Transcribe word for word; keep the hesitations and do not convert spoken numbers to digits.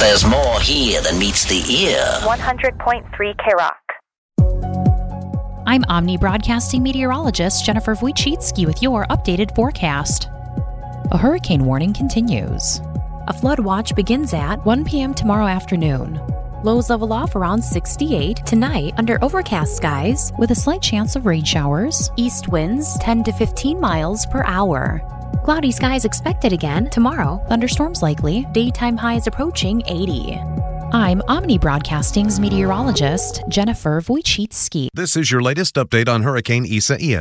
there's more here than meets the ear. one hundred point three K-Rock. I'm Omni Broadcasting meteorologist Jennifer Wojcicki with your updated forecast. A hurricane warning continues. A flood watch begins at one p.m. tomorrow afternoon. Lows level off around sixty-eight tonight under overcast skies with a slight chance of rain showers. East winds ten to fifteen miles per hour. Cloudy skies expected again tomorrow. Thunderstorms likely. Daytime highs approaching eighty. I'm Omni Broadcasting's meteorologist Jennifer Wojcicki. This is your latest update on Hurricane Isaias.